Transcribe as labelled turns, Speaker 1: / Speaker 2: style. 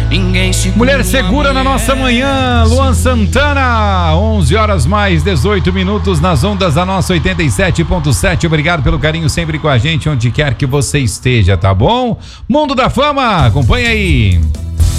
Speaker 1: Mulher segura na nossa manhã, Luan Santana, 11 horas mais 18 minutos nas ondas da nossa 87.7. Obrigado pelo carinho sempre com a gente, onde quer que você esteja, tá bom? Mundo da Fama, acompanha aí.